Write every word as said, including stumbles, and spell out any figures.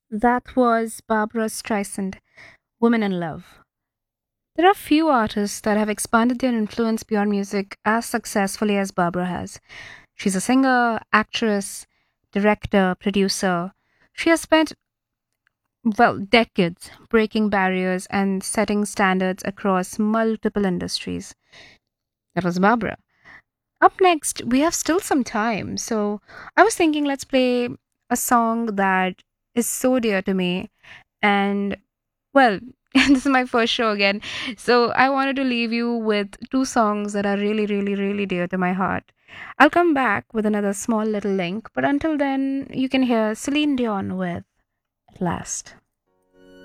That was Barbara Streisand, Women in Love. There are few artists that have expanded their influence beyond music as successfully as Barbara has. She's a singer, actress, director, producer. She has spent, well, decades breaking barriers and setting standards across multiple industries. That was Barbara. Up next, we have still some time. So I was thinking let's play a song that is so dear to me. And well, this is my first show again. So I wanted to leave you with two songs that are really, really, really dear to my heart. I'll come back with another small little link, but until then, you can hear Celine Dion with At Last.